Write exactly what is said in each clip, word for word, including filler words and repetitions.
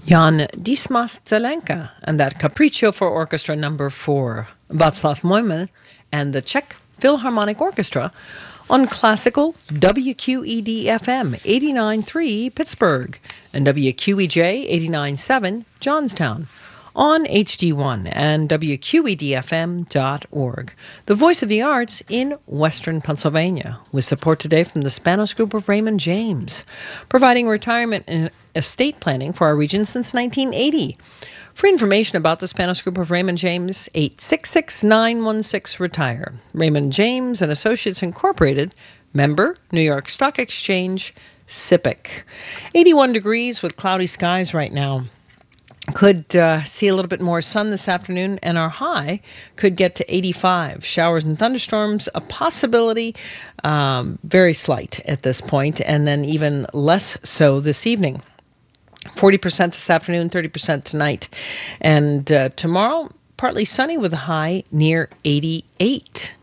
Jan Dismas Zelenka and that Capriccio for Orchestra number four. Václav Neumann and the Czech Philharmonic Orchestra on classical W Q E D F M eighty-nine point three Pittsburgh and W Q E J eighty-nine point seven Johnstown on H D one and W Q E D F M dot org. The Voice of the Arts in Western Pennsylvania, with support today from the Spanish Group of Raymond James, providing retirement and estate planning for our region since nineteen eighty. For information about the Spanish Group of Raymond James, eight six six, nine one six, RETIRE. Raymond James and Associates Incorporated, member, New York Stock Exchange, S I P C. eighty-one degrees with cloudy skies right now. Could uh, see a little bit more sun this afternoon, and our high could get to eighty-five. Showers and thunderstorms, a possibility, um, very slight at this point, and then even less so this evening. forty percent this afternoon, thirty percent tonight. And uh, tomorrow, partly sunny with a high near eighty-eight.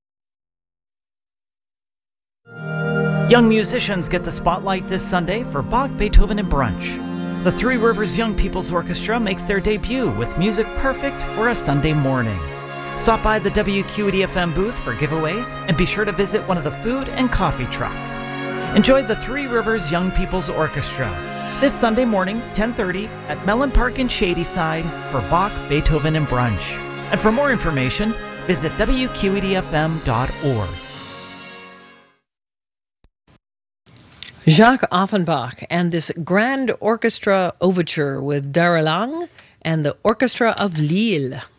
Young musicians get the spotlight this Sunday for Bach, Beethoven, and Brunch. The Three Rivers Young People's Orchestra makes their debut with music perfect for a Sunday morning. Stop by the W Q E D F M booth for giveaways and be sure to visit one of the food and coffee trucks. Enjoy the Three Rivers Young People's Orchestra this Sunday morning, ten thirty, at Mellon Park in Shadyside for Bach, Beethoven, and Brunch. And for more information, visit W Q E D F M dot org. Jacques Offenbach and this grand orchestra overture with Dara Lang and the Orchestra of Lille.